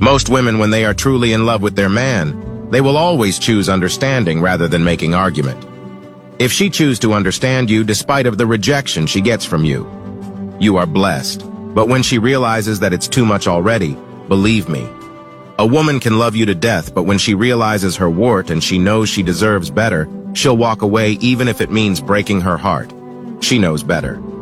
Most women, when they are truly in love with their man, they will always choose understanding rather than making argument. If she chooses to understand you despite of the rejection she gets from you, you are blessed. But when she realizes that it's too much already, believe me, a woman can love you to death, but when she realizes her worth and she knows she deserves better, she'll walk away even if it means breaking her heart. She knows better.